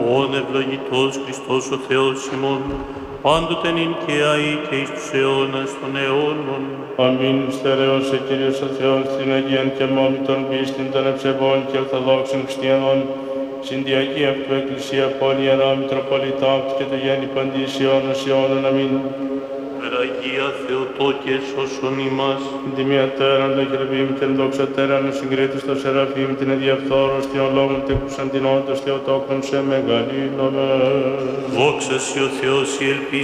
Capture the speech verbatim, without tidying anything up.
ον ευλογητός Χριστός ο Θεός ημών, πάντοτε νυν και αεί και εις τους αιώνας των αιώνων. Αμήν, στερεώσε Κύριος ο Θεός την Αγίαν και μόνη των πίστην των ευσεβών και ορθοδόξων χριστιανών, συντιακή αυτού Εκκλησία πόλη Ιερά Μητροπολιτά και το γέννη παντής αιώνας αιώνων. Αμήν. Αγία Θεοτόκε σώσον ημάς. Την τιμιατέραν των χερβίμ και δοξατέραν συγκρίτης των Σεραφείμ, την εδιαφθόρος των λόγων τεκουσαντινόντος Θεοτόκον σε μεγαλύνομαι. Δόξα σοι ο Θεός η ελπίς